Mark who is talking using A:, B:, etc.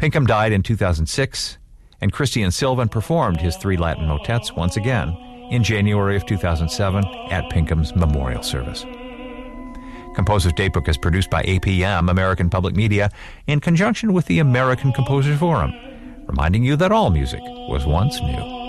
A: Pinkham died in 2006, and Christian Sylvan performed his 3 Latin motets once again in January of 2007 at Pinkham's memorial service. Composer's Datebook is produced by APM, American Public Media, in conjunction with the American Composers Forum, reminding you that all music was once new.